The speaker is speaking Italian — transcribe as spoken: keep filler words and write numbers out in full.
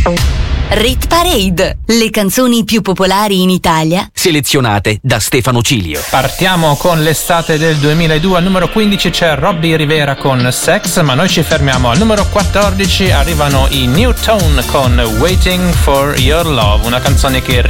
Rit Parade, le canzoni più popolari in Italia, selezionate da Stefano Cilio. Partiamo con l'estate del duemiladue. Al numero quindici c'è Robbie Rivera con Sex, ma noi ci fermiamo al numero quattordici. Arrivano i New Tone con Waiting for Your Love, una canzone che